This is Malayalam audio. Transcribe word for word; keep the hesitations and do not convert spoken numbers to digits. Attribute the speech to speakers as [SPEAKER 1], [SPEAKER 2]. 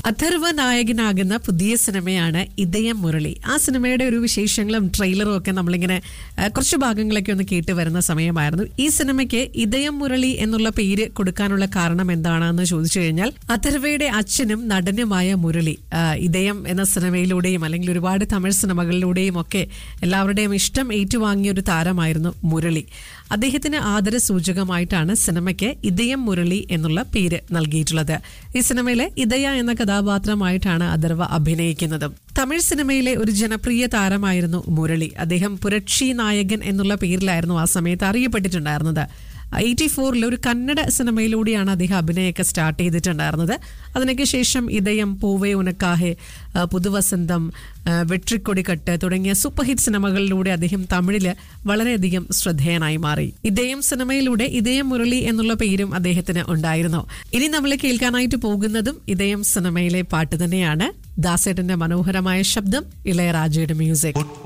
[SPEAKER 1] അഥർവ നായകനാകുന്ന പുതിയ സിനിമയാണ് ഇതയം മുരളി. ആ സിനിമയുടെ ഒരു വിശേഷങ്ങളും ട്രെയിലറും ഒക്കെ നമ്മളിങ്ങനെ കുറച്ച് ഭാഗങ്ങളൊക്കെ ഒന്ന് കേട്ട് വരുന്ന സമയമായിരുന്നു. ഈ സിനിമയ്ക്ക് ഇതയം മുരളി എന്നുള്ള പേര് കൊടുക്കാനുള്ള കാരണം എന്താണെന്ന് ചോദിച്ചു കഴിഞ്ഞാൽ, അഥർവയുടെ അച്ഛനും നടനുമായ മുരളി ഇതയം എന്ന സിനിമയിലൂടെയും അല്ലെങ്കിൽ ഒരുപാട് തമിഴ് സിനിമകളിലൂടെയും ഒക്കെ എല്ലാവരുടെയും ഇഷ്ടം ഏറ്റുവാങ്ങിയ ഒരു താരമായിരുന്നു മുരളി. അദ്ദേഹത്തിന് ആദര സൂചകമായിട്ടാണ് സിനിമയ്ക്ക് ഇതയം മുരളി എന്നുള്ള പേര് നൽകിയിട്ടുള്ളത്. ഈ സിനിമയിലെ ഇതയ എന്ന കഥാപാത്രമായിട്ടാണ് അഥർവ അഭിനയിക്കുന്നത്. തമിഴ് സിനിമയിലെ ഒരു ജനപ്രിയ താരമായിരുന്നു മുരളി. അദ്ദേഹം പുരക്ഷി നായകൻ എന്നുള്ള പേരിലായിരുന്നു ആ സമയത്ത് അറിയപ്പെട്ടിട്ടുണ്ടായിരുന്നത്. എയ്റ്റി ഫോറിൽ ഒരു കന്നഡ സിനിമയിലൂടെയാണ് അദ്ദേഹം അഭിനയമൊക്കെ സ്റ്റാർട്ട് ചെയ്തിട്ടുണ്ടായിരുന്നത്. അതിനൊക്കെ ശേഷം ഇതയം, പൂവേ ഉനക്കാഹെ, പുതുവസന്തം, വെട്രിക്കൊടിക്കട്ട് തുടങ്ങിയ സൂപ്പർ ഹിറ്റ് സിനിമകളിലൂടെ അദ്ദേഹം തമിഴില് വളരെയധികം ശ്രദ്ധേയനായി മാറി. ഇതയം സിനിമയിലൂടെ ഇതയം മുരളി എന്നുള്ള പേരും അദ്ദേഹത്തിന് ഉണ്ടായിരുന്നു. ഇനി നമ്മൾ കേൾക്കാനായിട്ട് പോകുന്നതും ഇതയം സിനിമയിലെ പാട്ട് തന്നെയാണ്. ദാസേട്ടന്റെ മനോഹരമായ ശബ്ദം, ഇളയരാജയുടെ മ്യൂസിക്.